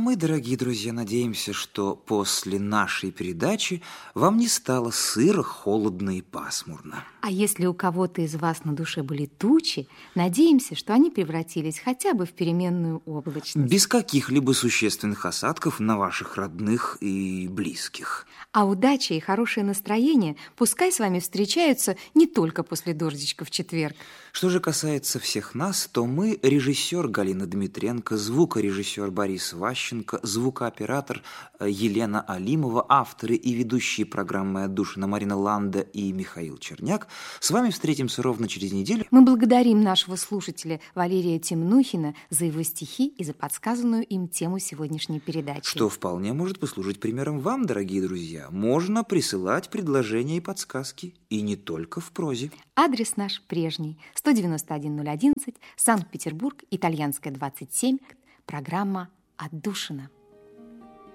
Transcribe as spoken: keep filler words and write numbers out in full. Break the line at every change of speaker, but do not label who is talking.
мы, дорогие друзья, надеемся, что после нашей передачи вам не стало сыро, холодно и пасмурно.
А если у кого-то из вас на душе были тучи, надеемся, что они превратились хотя бы в переменную облачность.
Без каких-либо существенных осадков на ваших родных и близких.
А удача и хорошее настроение пускай с вами встречаются не только после дождичка в четверг.
Что же касается всех нас, то мы режиссер Галина Дмитренко, звукорежиссер Борис Ващенко, звукооператор Елена Алимова, авторы и ведущие программы «Отдушина» Марина Ланда и Михаил Черняк. С вами встретимся ровно через неделю.
Мы благодарим нашего слушателя Валерия Темнухина за его стихи и за подсказанную им тему сегодняшней передачи.
Что вполне может послужить примером вам, дорогие друзья. Можно присылать предложения и подсказки, и не только в прозе.
Адрес наш прежний. сто девяносто один ноль одиннадцать, Санкт-Петербург, Итальянская, двадцать семь. Программа «Отдушина».